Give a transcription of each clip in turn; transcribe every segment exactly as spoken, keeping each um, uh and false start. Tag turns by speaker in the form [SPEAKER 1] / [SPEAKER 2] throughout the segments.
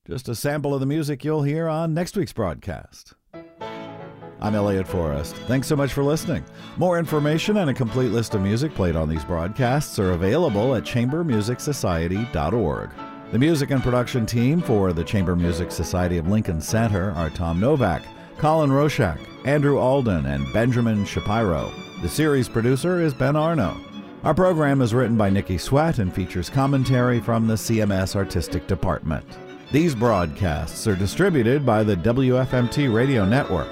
[SPEAKER 1] Just a sample of the music you'll hear on next week's broadcast. I'm Elliot Forrest. Thanks so much for listening. More information and a complete list of music played on these broadcasts are available at chamber music society dot org. The music and production team for the Chamber Music Society of Lincoln Center are Tom Novak, Colin Roshak, Andrew Alden, and Benjamin Shapiro. The series producer is Ben Arno. Our program is written by Nikki Sweat and features commentary from the C M S Artistic Department. These broadcasts are distributed by the W F M T Radio Network.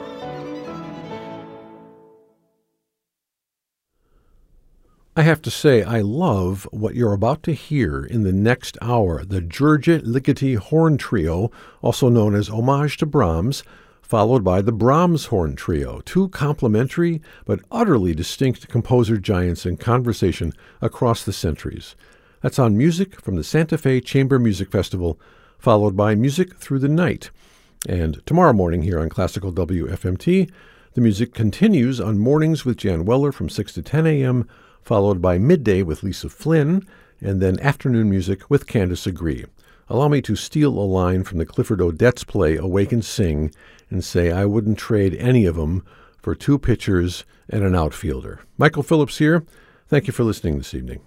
[SPEAKER 2] I have to say, I love what you're about to hear in the next hour. The George Ligeti Horn Trio, also known as Homage to Brahms, followed by the Brahms Horn Trio, two complementary but utterly distinct composer giants in conversation across the centuries. That's on Music from the Santa Fe Chamber Music Festival, followed by Music Through the Night. And tomorrow morning here on Classical W F M T, the music continues on Mornings with Jan Weller from six to ten a.m., followed by Midday with Lisa Flynn, and then afternoon music with Candace Agree. Allow me to steal a line from the Clifford Odets play Awake and Sing and say I wouldn't trade any of them for two pitchers and an outfielder. Michael Phillips here. Thank you for listening this evening.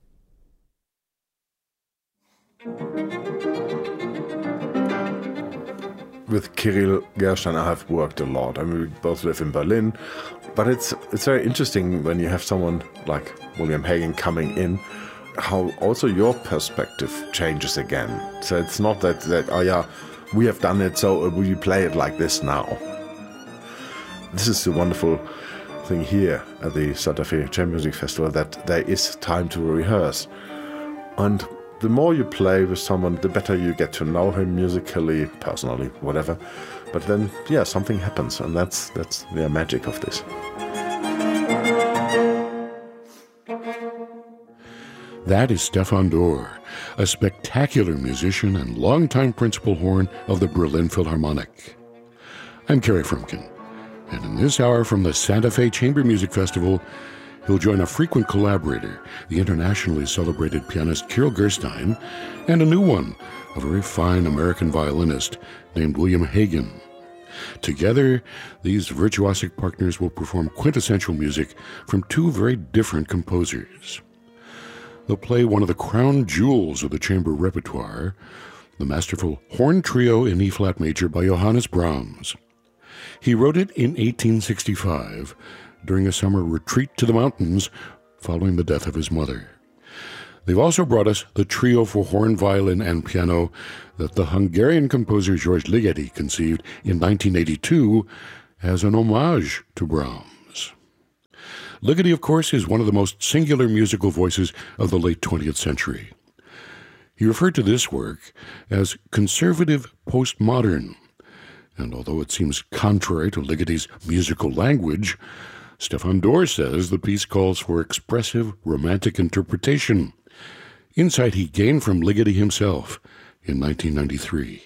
[SPEAKER 3] With Kirill Gershon, I have worked a lot. I mean, we both live in Berlin, but it's it's very interesting when you have someone like William Hagen coming in, how also your perspective changes again. So it's not that, that oh yeah, we have done it, so we play it like this now. This is the wonderful thing here at the Santa Fe Chamber Music Festival, that there is time to rehearse. And the more you play with someone, the better you get to know him musically, personally, whatever. But then, yeah, something happens, and that's that's the magic of this.
[SPEAKER 4] That is Stefan Dorr, a spectacular musician and longtime principal horn of the Berlin Philharmonic. I'm Kerry Frumkin, and in this hour from the Santa Fe Chamber Music Festival, he'll join a frequent collaborator, the internationally celebrated pianist Kirill Gerstein, and a new one, a very fine American violinist named William Hagen. Together, these virtuosic partners will perform quintessential music from two very different composers. They'll play one of the crown jewels of the chamber repertoire, the masterful Horn Trio in E-flat major by Johannes Brahms. He wrote it in eighteen sixty-five, during a summer retreat to the mountains following the death of his mother. They've also brought us the trio for horn, violin, and piano that the Hungarian composer George Ligeti conceived in nineteen eighty-two as an homage to Brahms. Ligeti, of course, is one of the most singular musical voices of the late twentieth century. He referred to this work as conservative postmodern, and although it seems contrary to Ligeti's musical language, Stefan Dorr says the piece calls for expressive, romantic interpretation, insight he gained from Ligeti himself in nineteen ninety-three.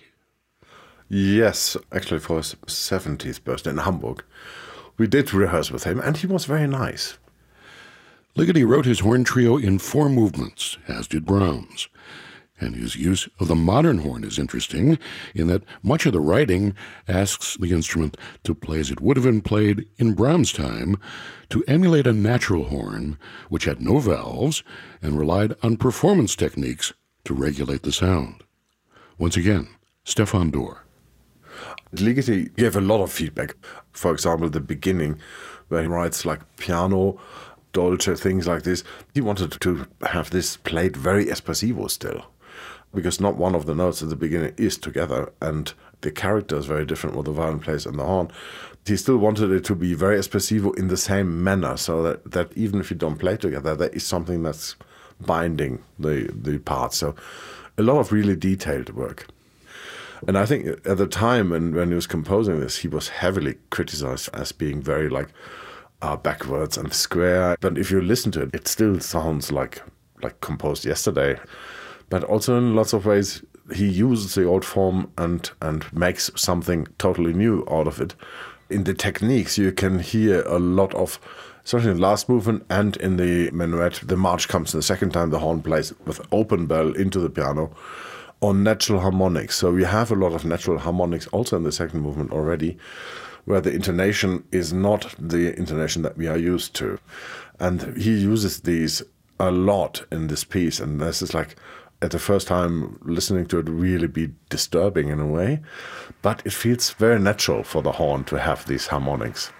[SPEAKER 3] Yes, actually for his seventieth birthday in Hamburg. We did rehearse with him, and he was very nice.
[SPEAKER 4] Ligeti wrote his horn trio in four movements, as did Brahms. And his use of the modern horn is interesting in that much of the writing asks the instrument to play as it would have been played in Brahms' time, to emulate a natural horn which had no valves and relied on performance techniques to regulate the sound. Once again, Stefan Dorr.
[SPEAKER 3] Ligeti gave a lot of feedback. For example, the beginning, where he writes like piano, dolce, things like this. He wanted to have this played very espressivo still, because not one of the notes at the beginning is together, and the character is very different what the violin plays and the horn. He still wanted it to be very espressivo in the same manner, so that, that even if you don't play together, there is something that's binding the, the parts. So a lot of really detailed work. And I think at the time when, when he was composing this, he was heavily criticized as being very like uh, backwards and square. But if you listen to it, it still sounds like like composed yesterday. But also in lots of ways, he uses the old form and, and makes something totally new out of it. In the techniques, you can hear a lot of, especially in the last movement and in the minuet, the march comes the second time the horn plays with open bell into the piano. on natural harmonics. So we have a lot of natural harmonics also in the second movement already, where the intonation is not the intonation that we are used to. And he uses these a lot in this piece, and this is like, at the first time listening to it, really be disturbing in a way, but it feels very natural for the horn to have these harmonics.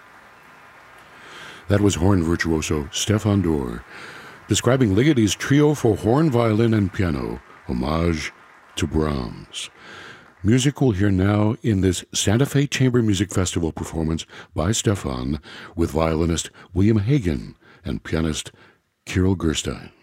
[SPEAKER 4] That was horn virtuoso Stefan Dorr describing Ligeti's trio for horn, violin, and piano, Homage to Brahms. Music we'll hear now in this Santa Fe Chamber Music Festival performance by Stefan with violinist William Hagen and pianist Kirill Gerstein.